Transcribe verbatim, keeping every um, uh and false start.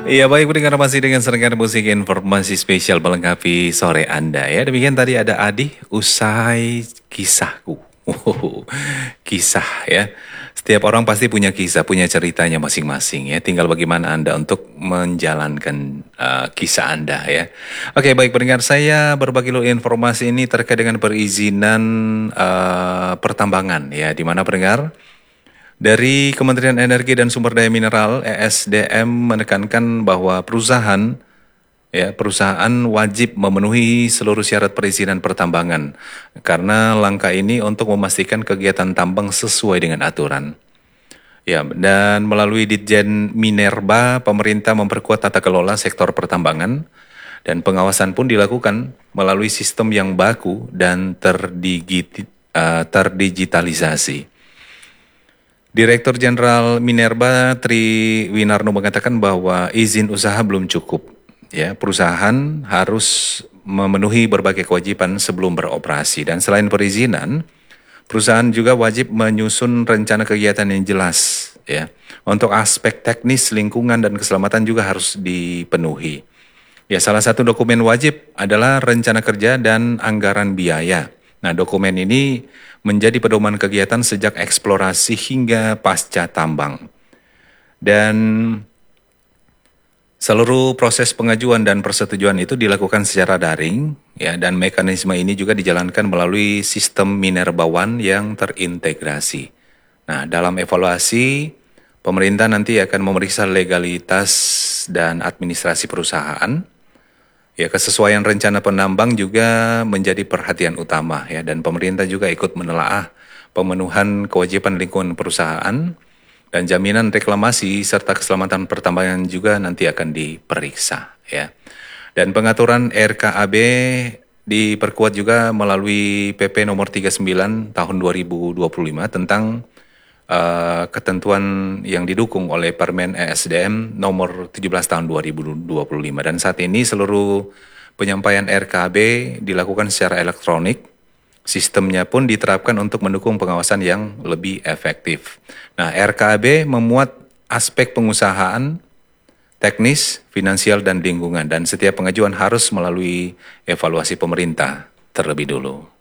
Iya baik pendengar masih dengan serangkaian musik informasi spesial melengkapi sore Anda ya. Demikian tadi ada Adi usai kisahku. Wow, kisah ya. Setiap orang pasti punya kisah, punya ceritanya masing-masing ya. Tinggal bagaimana Anda untuk menjalankan uh, kisah Anda ya. Oke baik pendengar, saya berbagi dulu informasi ini terkait dengan perizinan uh, pertambangan ya. Di mana pendengar? Dari Kementerian Energi dan Sumber Daya Mineral (E S D M) menekankan bahwa perusahaan ya perusahaan wajib memenuhi seluruh syarat perizinan pertambangan karena langkah ini untuk memastikan kegiatan tambang sesuai dengan aturan. Ya, dan melalui Ditjen Minerba, pemerintah memperkuat tata kelola sektor pertambangan dan pengawasan pun dilakukan melalui sistem yang baku dan terdigiti, uh, terdigitalisasi. Direktur Jenderal Minerba Tri Winarno mengatakan bahwa izin usaha belum cukup. Ya, perusahaan harus memenuhi berbagai kewajiban sebelum beroperasi dan selain perizinan, perusahaan juga wajib menyusun rencana kegiatan yang jelas. Ya, untuk aspek teknis lingkungan dan keselamatan juga harus dipenuhi. Ya, salah satu dokumen wajib adalah rencana kerja dan anggaran biaya. Nah, dokumen ini menjadi pedoman kegiatan sejak eksplorasi hingga pasca tambang. Dan seluruh proses pengajuan dan persetujuan itu dilakukan secara daring, ya, dan mekanisme ini juga dijalankan melalui sistem Minerba One yang terintegrasi. Nah, dalam evaluasi, pemerintah nanti akan memeriksa legalitas dan administrasi perusahaan. Ya, kesesuaian rencana penambang juga menjadi perhatian utama ya, dan pemerintah juga ikut menelaah pemenuhan kewajiban lingkungan perusahaan dan jaminan reklamasi serta keselamatan pertambangan juga nanti akan diperiksa ya. Dan pengaturan R K A B diperkuat juga melalui P P nomor tiga puluh sembilan tahun dua ribu dua puluh lima tentang Uh, ketentuan yang didukung oleh Permen E S D M nomor tujuh belas tahun dua ribu dua puluh lima dan saat ini seluruh penyampaian R K B dilakukan secara elektronik. Sistemnya pun diterapkan untuk mendukung pengawasan yang lebih efektif. Nah, R K B memuat aspek pengusahaan, teknis, finansial dan lingkungan dan setiap pengajuan harus melalui evaluasi pemerintah terlebih dulu.